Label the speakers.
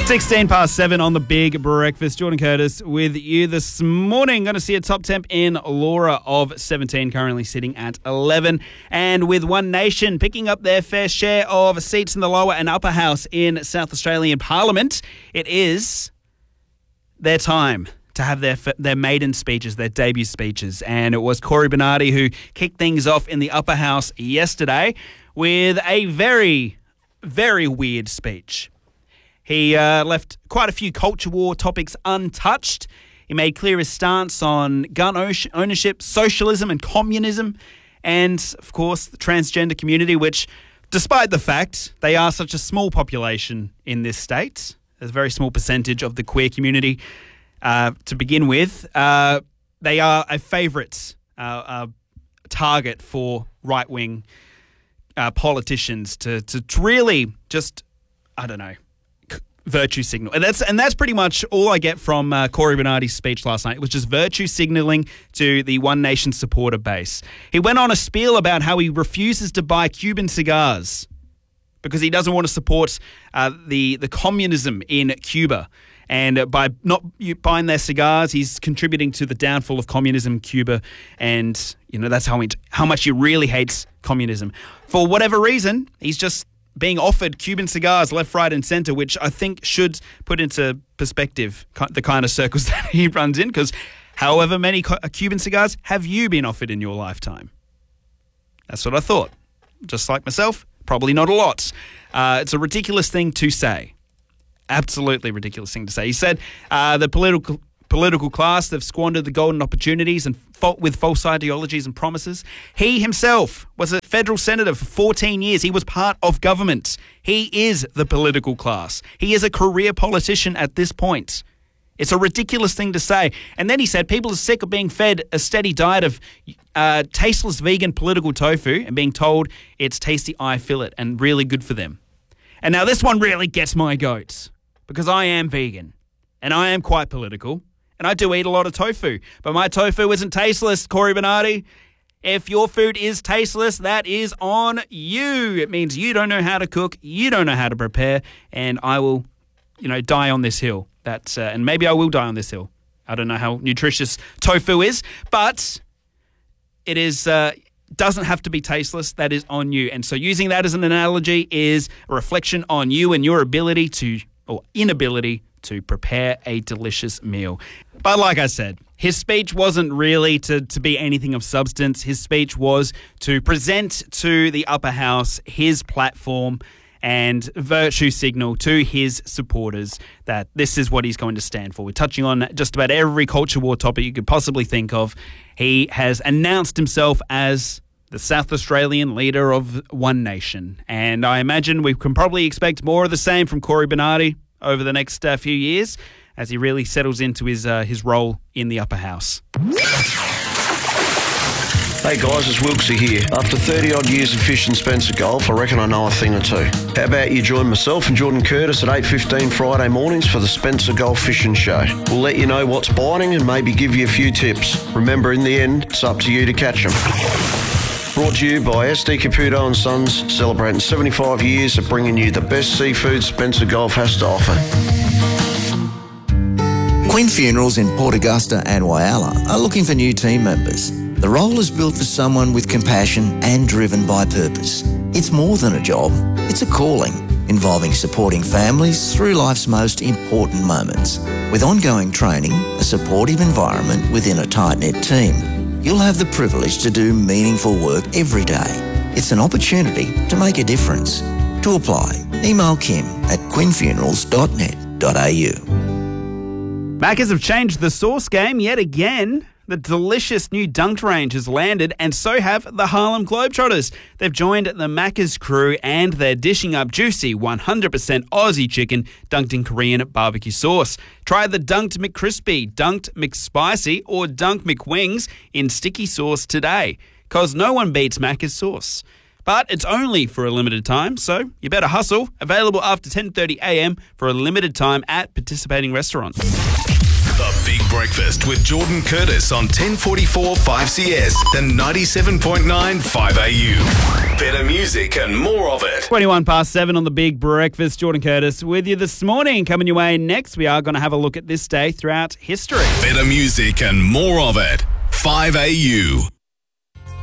Speaker 1: 7:16 on the Big Breakfast. Jordan Curtis with you this morning. Going to see a top temp in Laura of 17, currently sitting at 11. And with One Nation picking up their fair share of seats in the lower and upper house in South Australian Parliament, it is their time to have their maiden speeches, their debut speeches. And it was Cory Bernardi who kicked things off in the upper house yesterday with a very, very weird speech. He left quite a few culture war topics untouched. He made clear his stance on gun ownership, socialism and communism, and, of course, the transgender community, which, despite the fact they are such a small population in this state, a very small percentage of the queer community to begin with, they are a favourite target for right-wing politicians to really just, I don't know, virtue signal. And that's pretty much all I get from Cory Bernardi's speech last night. It was just virtue signalling to the One Nation supporter base. He went on a spiel about how he refuses to buy Cuban cigars because he doesn't want to support the communism in Cuba. And by not buying their cigars, he's contributing to the downfall of communism in Cuba. And, you know, that's how much he really hates communism. For whatever reason, he's just being offered Cuban cigars left, right and centre, which I think should put into perspective the kind of circles that he runs in, because however many Cuban cigars have you been offered in your lifetime? That's what I thought. Just like myself, probably not a lot. It's a ridiculous thing to say. Absolutely ridiculous thing to say. He said the political class, they've squandered the golden opportunities and with false ideologies and promises. He himself was a federal senator for 14 years. He was part of government. He is the political class. He is a career politician at this point. It's a ridiculous thing to say. And then he said people are sick of being fed a steady diet of tasteless vegan political tofu and being told it's tasty eye fillet and really good for them. And now this one really gets my goat because I am vegan and I am quite political. And I do eat a lot of tofu, but my tofu isn't tasteless, Cory Bernardi. If your food is tasteless, that is on you. It means you don't know how to cook, you don't know how to prepare, and I will, die on this hill. And maybe I will die on this hill. I don't know how nutritious tofu is, but it is doesn't have to be tasteless. That is on you. And so using that as an analogy is a reflection on you and your ability or inability to prepare a delicious meal. But like I said, his speech wasn't really to be anything of substance. His speech was to present to the upper house his platform and virtue signal to his supporters that this is what he's going to stand for. We're touching on just about every culture war topic you could possibly think of. He has announced himself as the South Australian leader of One Nation. And I imagine we can probably expect more of the same from Cory Bernardi over the next few years as he really settles into his role in the upper house.
Speaker 2: Hey guys, it's Wilksy here. After 30 odd years of fishing Spencer Golf, I reckon I know a thing or two. How about you join myself and Jordan Curtis at 8:15 Friday mornings for the Spencer Golf Fishing Show. We'll let you know what's biting and maybe give you a few tips. Remember, in the end, it's up to you to catch them. Brought to you by SD Caputo and Sons, celebrating 75 years of bringing you the best seafood Spencer Golf has to offer.
Speaker 3: Quinn Funerals in Port Augusta and Whyalla are looking for new team members. The role is built for someone with compassion and driven by purpose. It's more than a job, it's a calling, involving supporting families through life's most important moments. With ongoing training, a supportive environment within a tight-knit team, you'll have the privilege to do meaningful work every day. It's an opportunity to make a difference. To apply, email Kim at quinnfunerals.net.au.
Speaker 1: Maccas have changed the sauce game yet again. The delicious new Dunked range has landed, and so have the Harlem Globetrotters. They've joined the Macca's crew, and they're dishing up juicy 100% Aussie chicken dunked in Korean barbecue sauce. Try the Dunked McCrispy, Dunked McSpicy, or Dunked McWings in sticky sauce today, because no one beats Macca's sauce. But it's only for a limited time, so you better hustle. Available after 10:30 a.m. for a limited time at participating restaurants.
Speaker 4: The Big Breakfast with Jordan Curtis on 1044 5CS and 97.9 5AU. Better music and more of it.
Speaker 1: 21 past 7 on the Big Breakfast. Jordan Curtis with you this morning. Coming your way next, we are going to have a look at this day throughout history.
Speaker 4: Better music and more of it. 5AU.